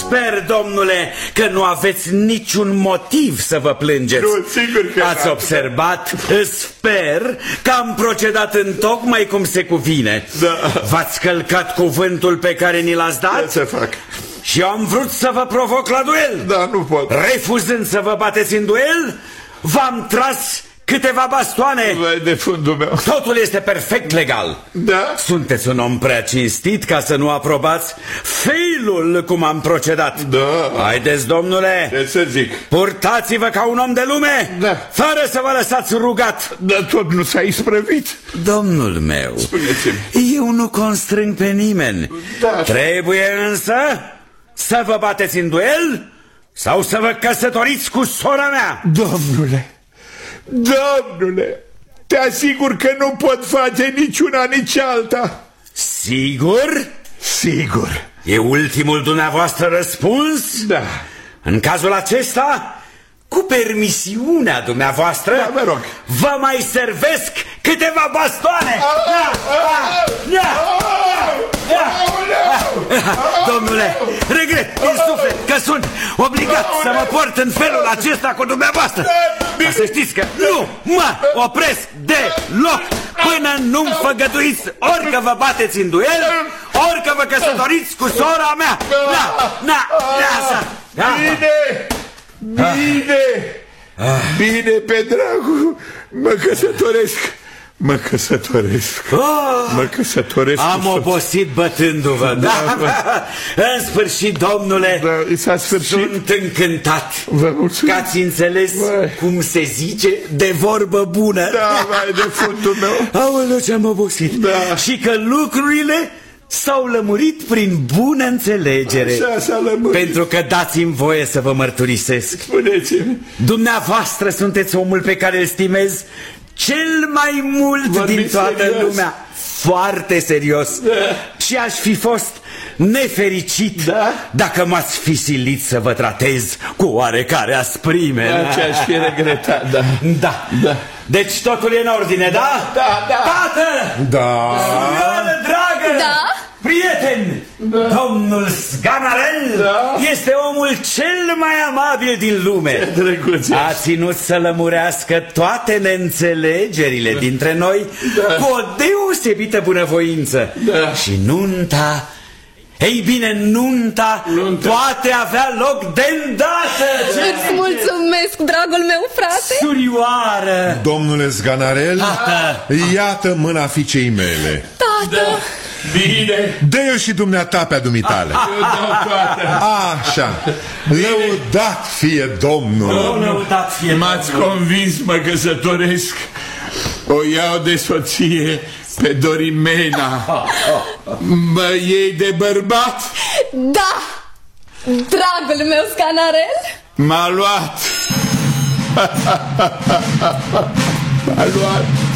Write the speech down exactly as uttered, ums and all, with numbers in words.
Sper, domnule, că nu aveți niciun motiv să vă plângeți. Nu, sigur că ați observat? Sper că am procedat întocmai cum se cuvine. Da. V-ați călcat cuvântul pe care ni l-ați dat? Ce să fac? Și eu am vrut să vă provoc la duel. Da, nu pot. Refuzând să vă bateți în duel, v-am tras câteva bastoane. Vai de fundul meu. Totul este perfect legal. Da? Sunteți un om prea cinstit ca să nu aprobați failul cum am procedat. Da. Haideți, domnule, Ce să zic? purtați-vă ca un om de lume, da, fără să vă lăsați rugat. Dar tot nu s-a isprăvit. Domnul meu, spuneți-mi, eu nu constrâng pe nimeni. Da. Trebuie însă să vă bateți în duel sau să vă căsătoriți cu sora mea. Domnule, domnule, te asigur că nu pot face nici una, nici alta. Sigur? Sigur. E ultimul dumneavoastră răspuns? Da. În cazul acesta, cu permisiunea dumneavoastră, da, mă rog, vă mai servesc câteva bastoane. Da, da, da, da. Domnule, regret din suflet că sunt obligat să mă port în felul acesta cu dumneavoastră. Dar să știți că nu mă opresc deloc până nu-mi făgăduiți ori că vă bateți în duel, ori că vă căsătoriți cu sora mea. Da, da, da, da. Bine, bine, bine, pe dragul, mă căsătoresc. Mă căsătoresc. Oh, Mă căsătoresc. am obosit bătându-vă. Da, da. În sfârșit, domnule, da, s-a sfârșit. Sunt încântat. Vă mulțumesc. Că ați înțeles, vai, cum se zice, de vorbă bună. Da, vai de fundul meu. Aoleu, ce-am obosit. Da. Și că lucrurile s-au lămurit prin bună înțelegere. Așa s-a lămurit. Pentru că dați-mi voie să vă mărturisesc. Spuneți-mi. Dumneavoastră sunteți omul pe care îl stimez cel mai mult Vorbiți din toată serios. lumea. Foarte serios. Da. Și aș fi fost nefericit, da, dacă m-ați fi silit să vă tratez cu oarecare asprime. Da, ce aș fi regretat, da. Da. Da. Deci totul e în ordine, da? Da, da. Tată! Da. Surioară dragă! Da? Prieteni! Da. Domnul Sganarel, da, este omul cel mai amabil din lume. A ținut să lămurească toate neînțelegerile, da, dintre noi, da, cu o deosebită bunăvoință. Da. Și nunta... Ei bine, nunta, nunta poate avea loc de îndată. Îți mulțumesc, dragul meu frate. Surioară. Domnule Sganarel, tată, iată mâna fiicei mele. Tată, da. Bine. Dă-i-o și dumneata pe adumitale. Așa. Lăudat fie Domnul. Lăudat fie. M-ați convins, mă căsătoresc. O iau de soție pe Dorimena. Mă iei de bărbat? Da, dragul meu Sganarel. M-a luat. M-a luat.